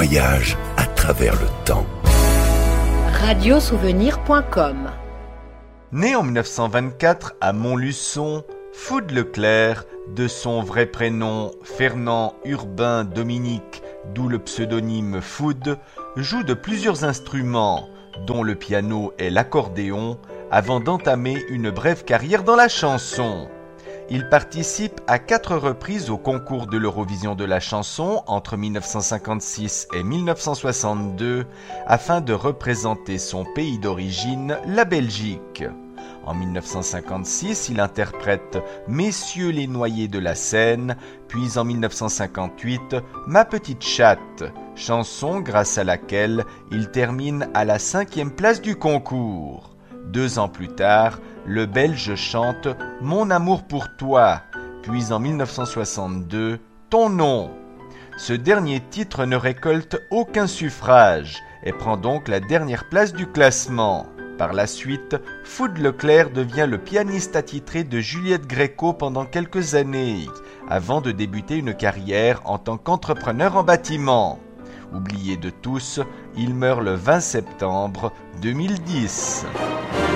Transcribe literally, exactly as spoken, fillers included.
voyage à travers le temps. radio souvenir point com. Né en mille neuf cent vingt-quatre à Montluçon, Food Leclerc, de son vrai prénom Fernand Urbain Dominique, d'où le pseudonyme Food, joue de plusieurs instruments, dont le piano et l'accordéon, avant d'entamer une brève carrière dans la chanson. Il participe à quatre reprises au concours de l'Eurovision de la chanson entre mille neuf cent cinquante-six et mille neuf cent soixante-deux afin de représenter son pays d'origine, la Belgique. En mille neuf cent cinquante-six, il interprète « Messieurs les noyés de la Seine », puis en mille neuf cent cinquante-huit « Ma petite chatte », chanson grâce à laquelle il termine à la cinquième place du concours. Deux ans plus tard, le Belge chante « Mon amour pour toi », puis en mille neuf cent soixante-deux « Ton nom ». Ce dernier titre ne récolte aucun suffrage et prend donc la dernière place du classement. Par la suite, Food Leclerc devient le pianiste attitré de Juliette Gréco pendant quelques années, avant de débuter une carrière en tant qu'entrepreneur en bâtiment. Oublié de tous, il meurt le vingt septembre deux mille dix.